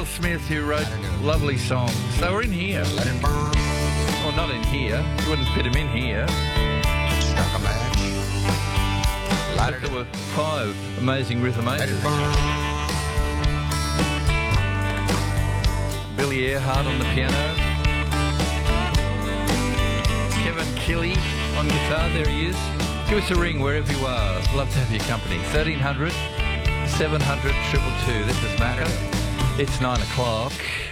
Smith, who wrote lovely songs. They were in here. Well, not in here. You wouldn't fit them in here. Struck a match. But there were 5 amazing rhythm aces. Billy Earhart on the piano. Kevin Killy on guitar. There he is. Give us a ring wherever you are. Love to have your company. 1300 700 222. This is Macca. It's 9 o'clock.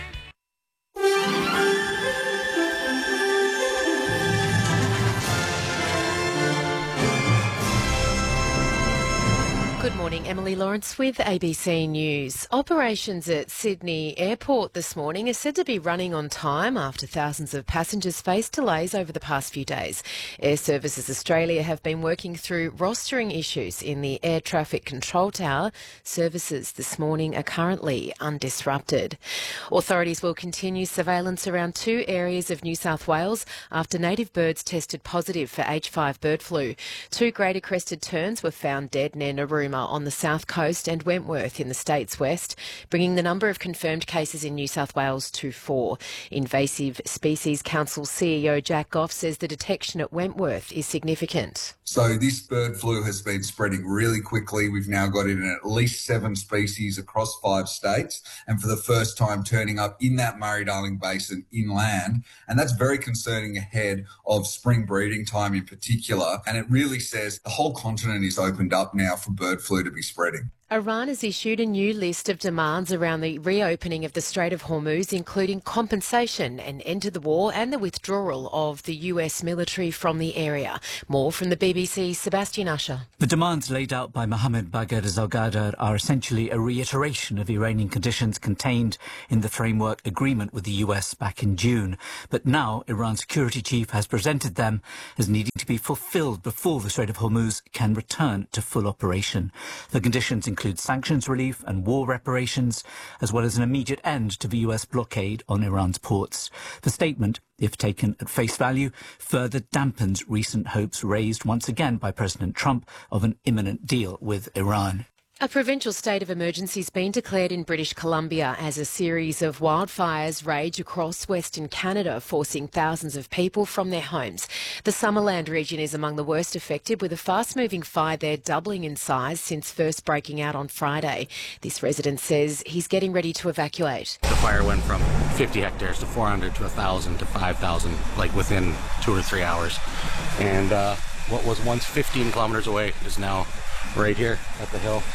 Good morning, Emily Lawrence with ABC News. Operations at Sydney Airport this morning are said to be running on time after thousands of passengers faced delays over the past few days. Air Services Australia have been working through rostering issues in the air traffic control tower. Services this morning are currently undisrupted. Authorities will continue surveillance around 2 areas of New South Wales after native birds tested positive for H5 bird flu. 2 greater crested terns were found dead near Narooma on the south coast and Wentworth in the state's west, bringing the number of confirmed cases in New South Wales to 4. Invasive Species Council CEO Jack Goff says the detection at Wentworth is significant. So this bird flu has been spreading really quickly. We've now got it in at least 7 species across 5 states, and for the first time turning up in that Murray-Darling Basin inland. And that's very concerning ahead of spring breeding time in particular. And it really says the whole continent is opened up now for bird flu to be spreading. Iran has issued a new list of demands around the reopening of the Strait of Hormuz, including compensation, an end to the war and the withdrawal of the US military from the area. More from the BBC's Sebastian Usher. The demands laid out by Mohammed Bagher Zalgadar are essentially a reiteration of Iranian conditions contained in the framework agreement with the US back in June. But now Iran's security chief has presented them as needing to be fulfilled before the Strait of Hormuz can return to full operation. The conditions include sanctions relief and war reparations, as well as an immediate end to the US blockade on Iran's ports. The statement, if taken at face value, further dampens recent hopes raised once again by President Trump of an imminent deal with Iran. A provincial state of emergency has been declared in British Columbia as a series of wildfires rage across Western Canada, forcing thousands of people from their homes. The Summerland region is among the worst affected, with a fast-moving fire there doubling in size since first breaking out on Friday. This resident says he's getting ready to evacuate. The fire went from 50 hectares to 400 to 1,000 to 5,000, like within 2 or 3 hours. And what was once 15 kilometers away is now right here at the hill.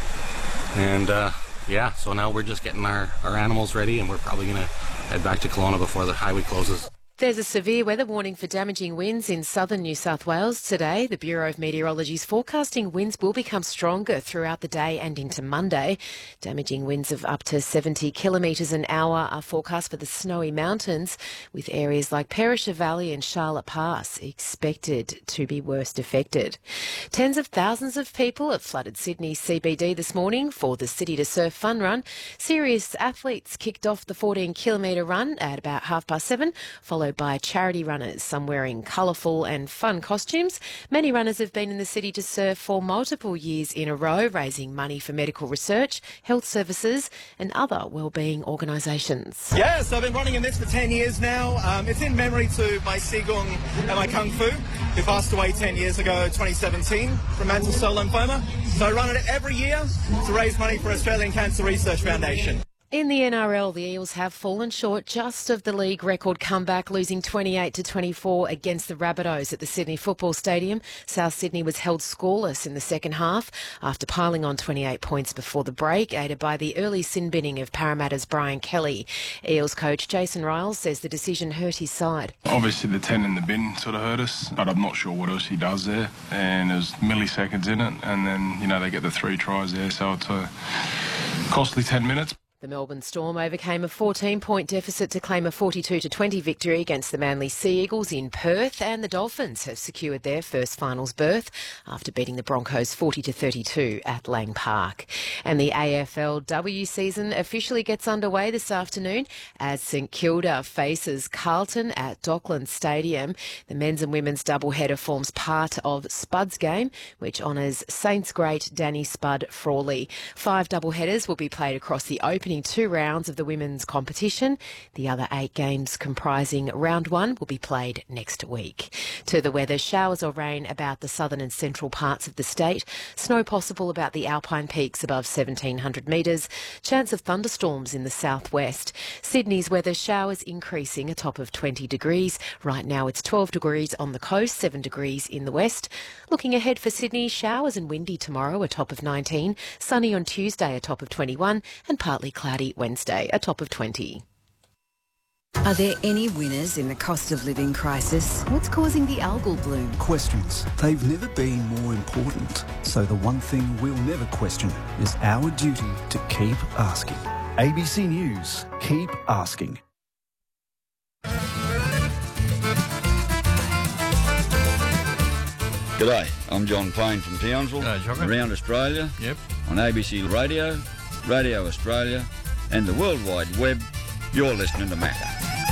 And so now we're just getting our animals ready, and we're probably going to head back to Kelowna before the highway closes. There's a severe weather warning for damaging winds in southern New South Wales today. The Bureau of Meteorology is forecasting winds will become stronger throughout the day and into Monday. Damaging winds of up to 70 kilometres an hour are forecast for the Snowy Mountains, with areas like Perisher Valley and Charlotte Pass expected to be worst affected. Tens of thousands of people have flooded Sydney's CBD this morning for the City to Surf Fun Run. Serious athletes kicked off the 14-kilometre run at about 7:30, followed by charity runners, some wearing colourful and fun costumes. Many runners have been in the City to Surf for multiple years in a row, raising money for medical research, health services and other wellbeing organisations. Yeah, so I've been running in this for 10 years now. It's in memory to my Qigong and my Kung Fu, who passed away 10 years ago, 2017, from mantle cell lymphoma. So I run it every year to raise money for Australian Cancer Research Foundation. In the NRL, the Eels have fallen short just of the league record comeback, losing 28-24 against the Rabbitohs at the Sydney Football Stadium. South Sydney was held scoreless in the second half after piling on 28 points before the break, aided by the early sin binning of Parramatta's Brian Kelly. Eels coach Jason Riles says the decision hurt his side. Obviously the 10 in the bin sort of hurt us, but I'm not sure what else he does there. And there's milliseconds in it, and then, they get the 3 tries there, so it's a costly 10 minutes. The Melbourne Storm overcame a 14-point deficit to claim a 42-20 victory against the Manly Sea Eagles in Perth, and the Dolphins have secured their first finals berth after beating the Broncos 40-32 at Lang Park. And the AFLW season officially gets underway this afternoon as St Kilda faces Carlton at Docklands Stadium. The men's and women's doubleheader forms part of Spud's game, which honours Saints great Danny Spud Frawley. 5 doubleheaders will be played across the Open opening 2 rounds of the women's competition. The other 8 games comprising round 1 will be played next week. To the weather, showers or rain about the southern and central parts of the state. Snow possible about the Alpine peaks above 1,700 metres. Chance of thunderstorms in the southwest. Sydney's weather, showers increasing, a top of 20 degrees. Right now it's 12 degrees on the coast, 7 degrees in the west. Looking ahead for Sydney, showers and windy tomorrow, a top of 19. Sunny on Tuesday, a top of 21. And partly cloudy Wednesday, a top of 20. Are there any winners in the cost of living crisis? What's causing the algal bloom? Questions. They've never been more important. So the one thing we'll never question is our duty to keep asking. ABC News. Keep asking. G'day, I'm John Payne from Townsville, around Australia, on ABC Radio, Radio Australia and the World Wide Web. You're listening to Macca.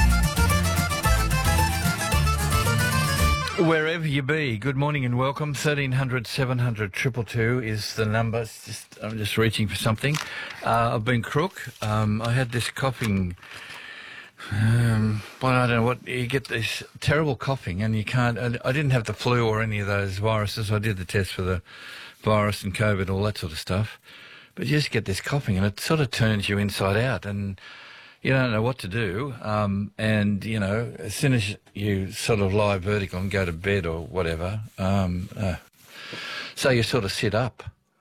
Wherever you be, good morning and welcome. 1300 700 222 is the number. I'm just reaching for something. I've been crook. I had this coughing. Well, I don't know what. You get this terrible coughing and you can't. I didn't have the flu or any of those viruses. I did the test for the virus and COVID, all that sort of stuff. But you just get this coughing and it sort of turns you inside out and you don't know what to do, and, you know, as soon as you sort of lie vertical and go to bed or whatever, so you sort of sit up,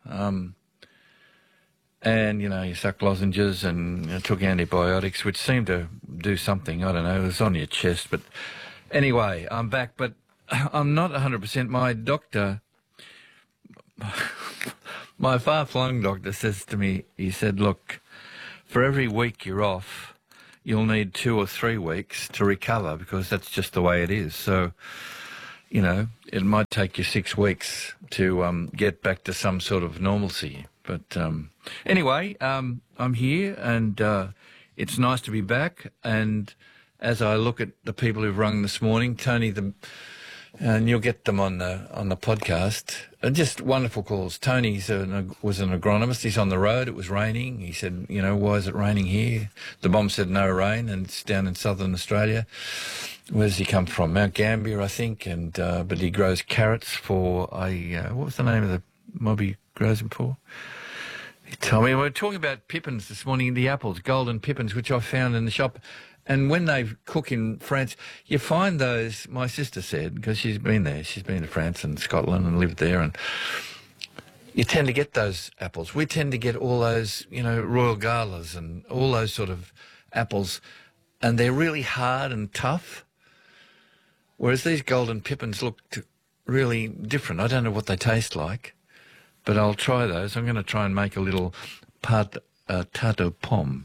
and, you know, you suck lozenges and took antibiotics, which seemed to do something. I don't know, it was on your chest. But anyway, I'm back, but I'm not 100%. My doctor, my far-flung doctor says to me, he said, look, for every week you're off, you'll need 2 or 3 weeks to recover because that's just the way it is. So, you know, it might take you 6 weeks to get back to some sort of normalcy. But anyway, I'm here and it's nice to be back. And as I look at the people who've rung this morning, Tony, and you'll get them on the podcast. Just wonderful calls. Tony was an agronomist. He's on the road. It was raining. He said, you know, why is it raining here? The bomb said no rain, and it's down in southern Australia. Where does he come from? Mount Gambier, I think. And but he grows carrots for what was the name of the mob he grows them for? He told me. We were talking about pippins this morning, the apples, golden pippins, which I found in the shop. And when they cook in France, you find those, my sister said, because she's been there, she's been to France and Scotland and lived there, and you tend to get those apples. We tend to get all those, you know, Royal Galas and all those sort of apples, and they're really hard and tough, whereas these golden pippins look really different. I don't know what they taste like, but I'll try those. I'm going to try and make a little tarte aux pommes.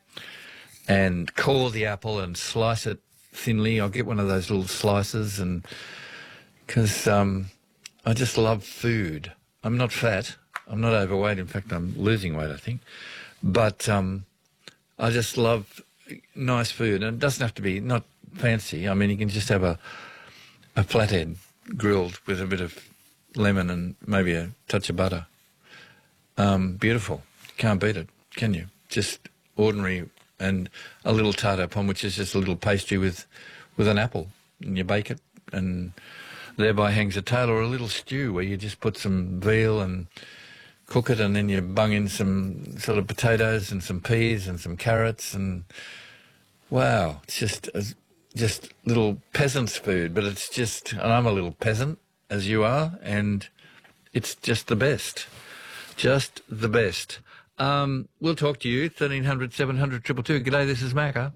And core the apple and slice it thinly. I'll get one of those little slices, and because I just love food. I'm not fat. I'm not overweight. In fact, I'm losing weight, I think. But I just love nice food. And it doesn't have to be not fancy. I mean, you can just have a flathead grilled with a bit of lemon and maybe a touch of butter. Beautiful. Can't beat it, can you? Just ordinary. And a little tarte aux pommes, which is just a little pastry with an apple, and you bake it, and thereby hangs a tale, or a little stew where you just put some veal and cook it, and then you bung in some sort of potatoes and some peas and some carrots, and wow, it's just little peasant's food, but it's just, and I'm a little peasant, as you are, and it's just the best, just the best. We'll talk to you, 1300 700 222. G'day, this is Macca.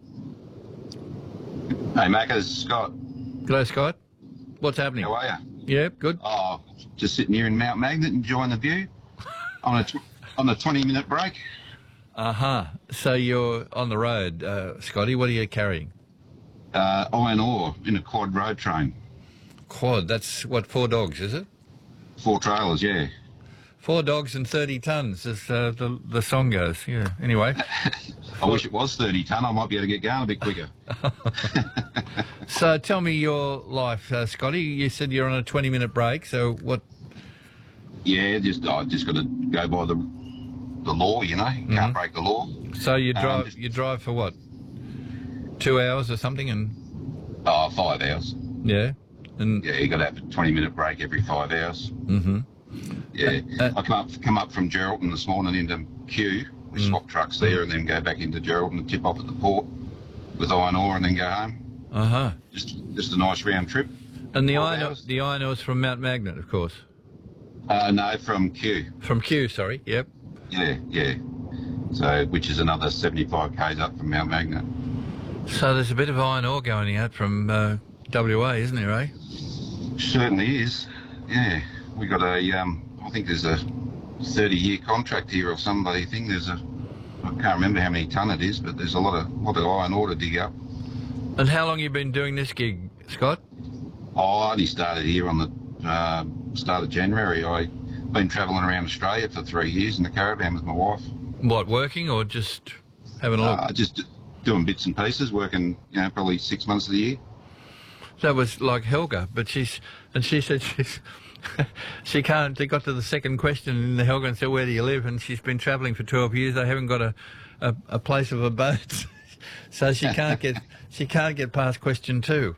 Hey, Macca, this is Scott. G'day, Scott. What's happening? How are you? Yeah, good. Oh, just sitting here in Mount Magnet enjoying the view on a 20-minute break. Uh-huh. So you're on the road, Scotty. What are you carrying? Iron ore in a quad road train. Quad, that's what, 4 dogs, is it? 4 trailers, yeah. 4 dogs and 30 tonnes, as the song goes. Yeah. Anyway. I wish it was 30 tonne. I might be able to get going a bit quicker. So tell me your life, Scotty. You said you're on a 20-minute break. So what? Yeah, I just got to go by the law, you know. Can't break the law. So you drive for what? 2 hours or something, and 5 hours. Yeah, and yeah, you got to have a 20-minute break every 5 hours. Mm-hmm. Yeah, I come up from Geraldton this morning into Kew. We swap trucks there, and then go back into Geraldton and tip off at the port with iron ore, and then go home. Just a nice round trip. And the iron ore's from Mount Magnet, of course. No, from Kew. From Kew, sorry. Yep. Yeah. So, which is another 75 k's up from Mount Magnet. So there's a bit of iron ore going out from WA, isn't there, eh? Certainly is. Yeah, we got a. I think there's a 30-year contract here or some bloody thing. I can't remember how many tonne it is, but there's a lot of iron ore to dig up. And how long have you been doing this gig, Scott? I only started here on the start of January. I've been travelling around Australia for 3 years in the caravan with my wife. What, working or just having a look? Just doing bits and pieces, working, probably 6 months of the year. That was like Helga, but she said she can't. They got to the second question in the Helga and said, "Where do you live?" And she's been travelling for 12 years. They haven't got a place of abode, so she can't get past question 2.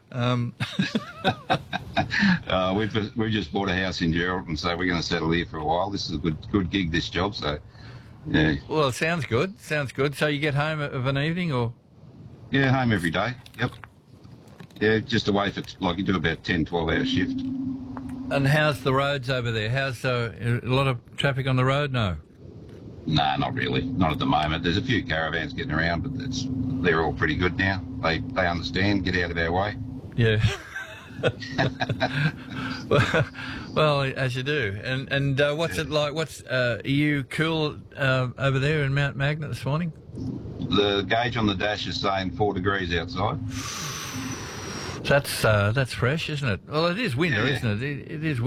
We've just bought a house in Geraldton, so we're going to settle here for a while. This is a good gig, this job. So, yeah. Well, it sounds good. So you get home of an evening, or? Yeah, home every day. Yep. Yeah, just away for, you do about 10, 12-hour shift. And how's the roads over there? How's a lot of traffic on the road? No? No, not really. Not at the moment. There's a few caravans getting around, but they're all pretty good now. They understand, get out of our way. Yeah. well, as you do. And what's it like? Are you cool over there in Mount Magnet this morning? The gauge on the dash is saying 4 degrees outside. That's fresh, isn't it? Well, it is winter, isn't it? It is.